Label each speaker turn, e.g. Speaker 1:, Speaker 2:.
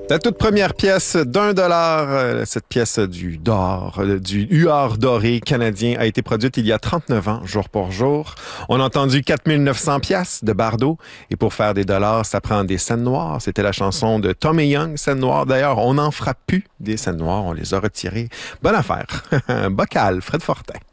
Speaker 1: La toute première pièce d'1 $, cette pièce du huard doré canadien a été produite il y a 39 ans, jour pour jour. On a entendu 4900 pièces de Bardot. Et pour faire des dollars, ça prend des scènes noires. C'était la chanson de Tommy Young, scènes noires. D'ailleurs, on n'en fera plus des scènes noires. On les a retirées. Bonne affaire. Bocal, Fred Fortin.